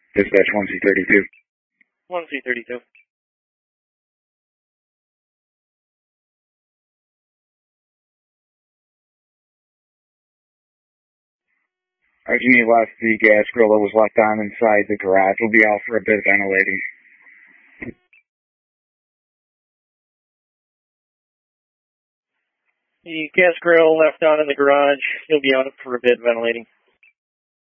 Dispatch 1C32. 1C32. Argini left the gas grill that was left on inside the garage. Will be out for a bit ventilating. The gas grill left on in the garage. He'll be out for a bit ventilating.